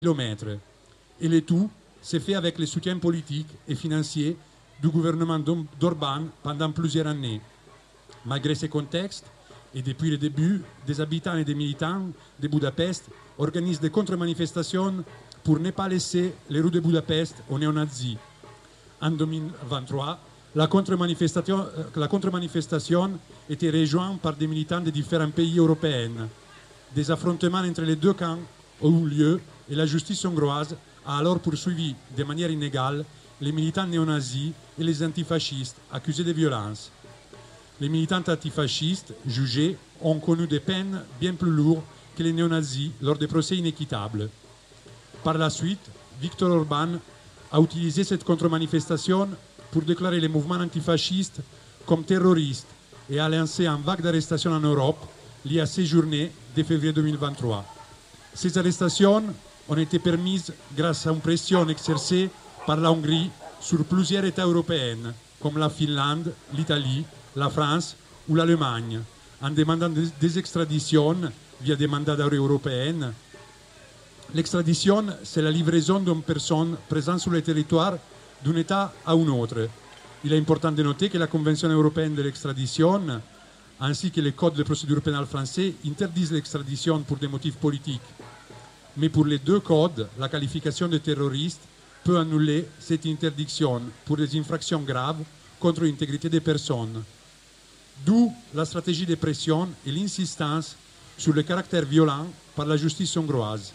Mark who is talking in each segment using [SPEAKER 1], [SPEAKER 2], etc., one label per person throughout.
[SPEAKER 1] kilomètres. Et le tout s'est fait avec le soutien politique et financier du gouvernement d'Orban pendant plusieurs années. Malgré ces contextes, et depuis le début, des habitants et des militants de Budapest organisent des contre-manifestations pour ne pas laisser les rues de Budapest aux néo-nazis. En 2023, la contre-manifestation était rejointe par des militants de différents pays européens. Des affrontements entre les deux camps ont eu lieu et la justice hongroise a alors poursuivi de manière inégale les militants néo-nazis et les antifascistes accusés de violence. Les militants antifascistes jugés ont connu des peines bien plus lourdes que les néo-nazis lors des procès inéquitables. Par la suite, Viktor Orban a utilisé cette contre-manifestation pour déclarer les mouvements antifascistes comme terroristes et a lancé une vague d'arrestations en Europe liée à ces journées de février 2023. Ces arrestations ont été permises grâce à une pression exercée par la Hongrie sur plusieurs États européens, comme la Finlande, l'Italie, la France ou l'Allemagne, en demandant des extraditions via des mandats d'arrêt européens. L'extradition, c'est la livraison d'une personne présente sur le territoire d'un État à un autre. Il est important de noter que la Convention européenne de l'extradition, ainsi que le Code de procédure pénale français, interdisent l'extradition pour des motifs politiques. Mais pour les deux codes, la qualification de terroriste peut annuler cette interdiction pour des infractions graves contre l'intégrité des personnes. D'où la stratégie de pression et l'insistance sur le caractère violent par la justice hongroise.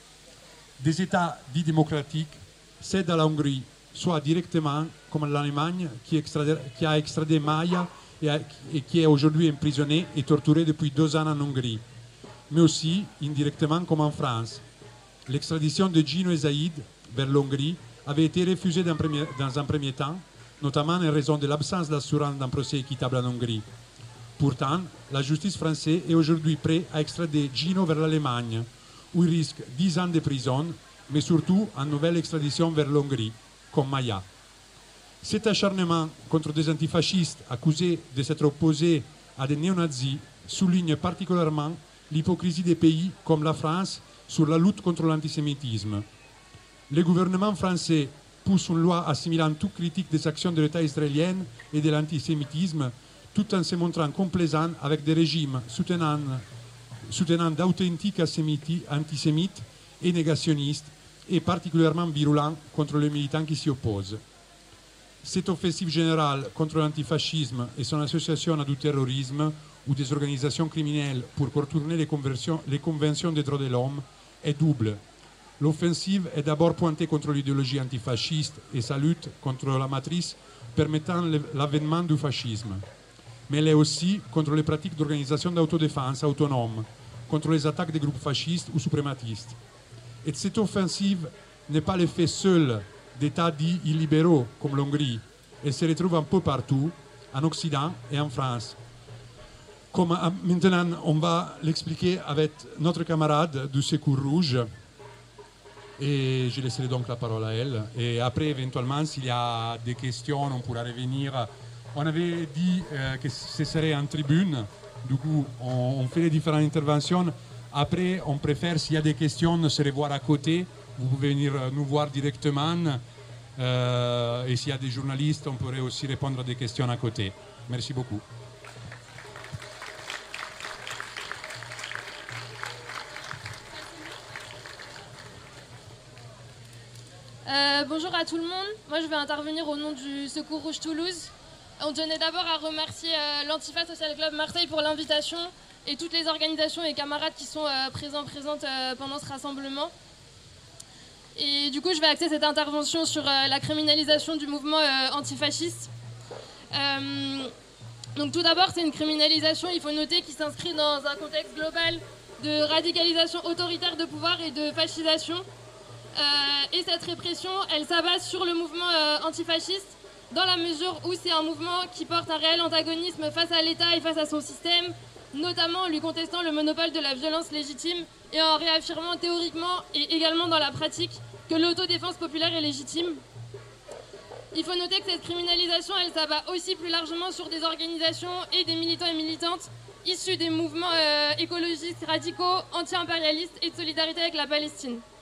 [SPEAKER 1] Des États dits démocratiques cèdent à la Hongrie, soit directement, comme l'Allemagne, qui a extradé Maya et qui est aujourd'hui emprisonnée et torturée depuis 2 ans en Hongrie, mais aussi indirectement comme en France. L'extradition de Gino et Zaïd vers l'Hongrie avait été refusée dans un premier temps, notamment en raison de l'absence d'assurance d'un procès équitable en Hongrie. Pourtant, la justice française est aujourd'hui prête à extrader Gino vers l'Allemagne, où il risque 10 ans de prison, mais surtout une nouvelle extradition vers l'Hongrie, comme Maya. Cet acharnement contre des antifascistes accusés de s'être opposés à des néo-nazis souligne particulièrement l'hypocrisie des pays comme la France sur la lutte contre l'antisémitisme. Le gouvernement français pousse une loi assimilant toute critique des actions de l'État israélien et de l'antisémitisme, tout en se montrant complaisant avec des régimes soutenant d'authentiques antisémites et négationnistes, et particulièrement virulents contre les militants qui s'y opposent. Cette offensive générale contre l'antifascisme et son association à du terrorisme ou des organisations criminelles pour contourner les conventions des droits de l'homme est double. L'offensive est d'abord pointée contre l'idéologie antifasciste et sa lutte contre la matrice permettant l'avènement du fascisme. Mais elle est aussi contre les pratiques d'organisation d'autodéfense autonome, contre les attaques des groupes fascistes ou suprématistes. Et cette offensive n'est pas l'effet seul d'États dits illibéraux comme l'Hongrie. Elle se retrouve un peu partout, en Occident et en France. Comme maintenant on va l'expliquer avec notre camarade du Secours Rouge, et je laisserai donc la parole à elle. Et après, éventuellement, s'il y a des questions, on pourra revenir. On avait dit que ce serait en tribune, du coup, on fait les différentes interventions. Après, on préfère, s'il y a des questions, se revoir à côté. Vous pouvez venir nous voir directement. Et s'il y a des journalistes, on pourrait aussi répondre à des questions à côté. Merci beaucoup.
[SPEAKER 2] Bonjour à tout le monde. Moi, je vais intervenir au nom du Secours Rouge Toulouse. On tenait d'abord à remercier l'Antifa Social Club Marseille pour l'invitation et toutes les organisations et camarades qui sont présentes pendant ce rassemblement. Et du coup, je vais axer cette intervention sur la criminalisation du mouvement antifasciste. Donc tout d'abord, c'est une criminalisation, il faut noter, qui s'inscrit dans un contexte global de radicalisation autoritaire de pouvoir et de fascisation. Et cette répression, elle s'abat sur le mouvement antifasciste dans la mesure où c'est un mouvement qui porte un réel antagonisme face à l'État et face à son système, notamment en lui contestant le monopole de la violence légitime et en réaffirmant théoriquement et également dans la pratique que l'autodéfense populaire est légitime. Il faut noter que cette criminalisation, elle s'abat aussi plus largement sur des organisations et des militants et militantes issus des mouvements écologistes radicaux, anti-impérialistes et de solidarité avec la Palestine.